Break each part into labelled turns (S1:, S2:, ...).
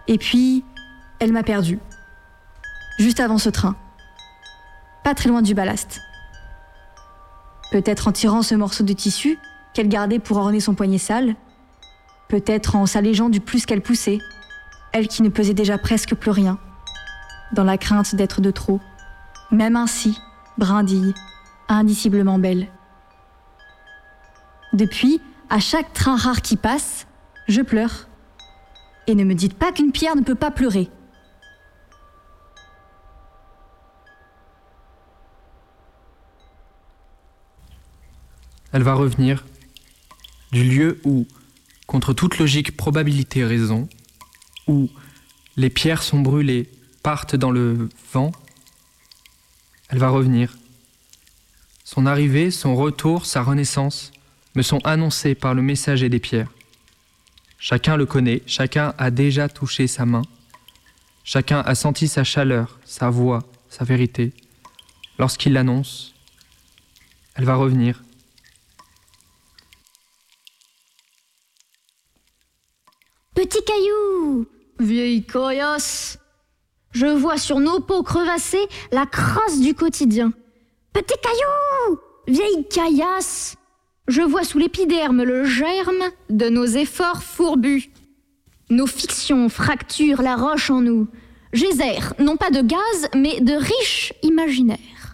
S1: Et puis, elle m'a perdue. Juste avant ce train. Pas très loin du ballast. Peut-être en tirant ce morceau de tissu qu'elle gardait pour orner son poignet sale. Peut-être en s'allégeant du plus qu'elle poussait. Elle qui ne pesait déjà presque plus rien. Dans la crainte d'être de trop. Même ainsi, brindille, indiciblement belle. Depuis, à chaque train rare qui passe, je pleure. Et ne me dites pas qu'une pierre ne peut pas pleurer.
S2: Elle va revenir du lieu où, contre toute logique, probabilité, raison, où les pierres sont brûlées, partent dans le vent, elle va revenir. Son arrivée, son retour, sa renaissance me sont annoncés par le messager des pierres. Chacun le connaît, chacun a déjà touché sa main, chacun a senti sa chaleur, sa voix, sa vérité. Lorsqu'il l'annonce, elle va revenir.
S3: Petit caillou, vieille caillasse, je vois sur nos peaux crevassées la crasse du quotidien. Petit caillou, vieille caillasse, je vois sous l'épiderme le germe de nos efforts fourbus. Nos fictions fracturent la roche en nous. Geyser, non pas de gaz, mais de riches imaginaires.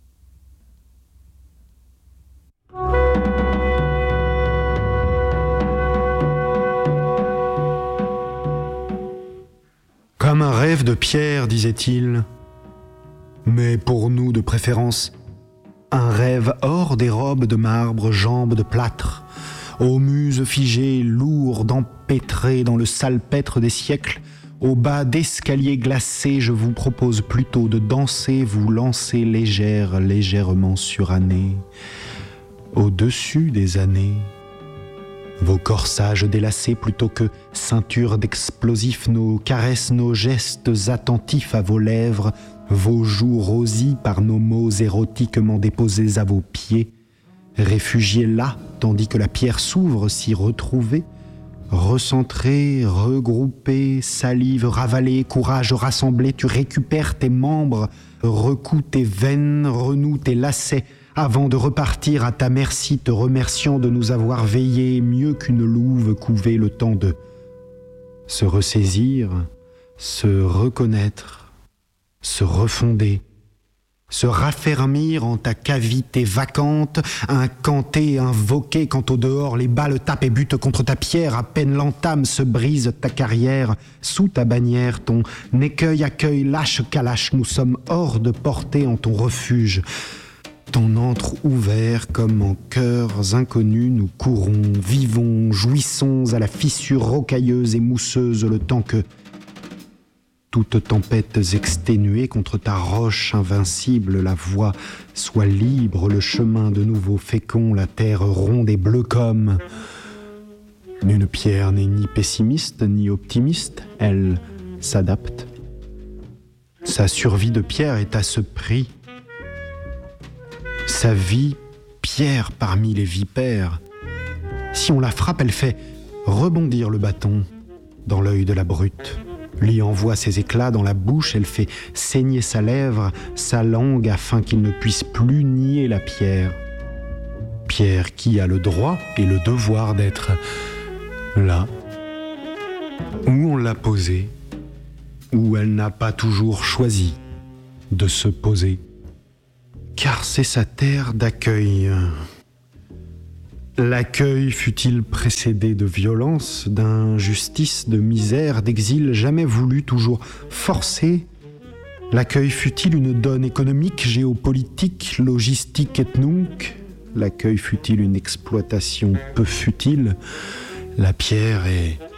S4: Comme un rêve de pierre, disait-il, mais pour nous de préférence, un rêve hors des robes de marbre, jambes de plâtre, aux muses figées, lourdes, empêtrées dans le salpêtre des siècles, au bas d'escaliers glacés, je vous propose plutôt de danser, vous lancer légèrement surannée, au-dessus des années. Vos corsages délacés plutôt que ceinture d'explosifs, nos caresses, nos gestes attentifs à vos lèvres, vos joues rosies par nos mots érotiquement déposés à vos pieds, réfugiés là, tandis que la pierre s'ouvre, s'y retrouver, recentrée, regroupée, salive ravalée, courage rassemblé, tu récupères tes membres, recouds tes veines, renoues tes lacets, avant de repartir à ta merci, te remerciant de nous avoir veillés mieux qu'une louve couvée le temps de se ressaisir, se reconnaître, se refonder, se raffermir en ta cavité vacante, incanter, invoquer quand au dehors les balles tapent et butent contre ta pierre, à peine l'entame se brise ta carrière, sous ta bannière ton écueil accueille lâche calache, nous sommes hors de portée en ton refuge. Ton antre ouvert comme en cœurs inconnus, nous courons, vivons, jouissons à la fissure rocailleuse et mousseuse le temps que toutes tempêtes exténuées contre ta roche invincible, la voie soit libre, le chemin de nouveau fécond, la terre ronde et bleue comme. Une pierre n'est ni pessimiste ni optimiste, elle s'adapte. Sa survie de pierre est à ce prix. Sa vie, pierre parmi les vipères. Si on la frappe, elle fait rebondir le bâton dans l'œil de la brute. Lui envoie ses éclats dans la bouche, elle fait saigner sa lèvre, sa langue, afin qu'il ne puisse plus nier la pierre. Pierre qui a le droit et le devoir d'être là, où on l'a posée, où elle n'a pas toujours choisi de se poser. Car c'est sa terre d'accueil. L'accueil fut-il précédé de violence, d'injustice, de misère, d'exil jamais voulu, toujours forcé? L'accueil fut-il une donne économique, géopolitique, logistique et nunc? L'accueil fut-il une exploitation peu futile? La pierre est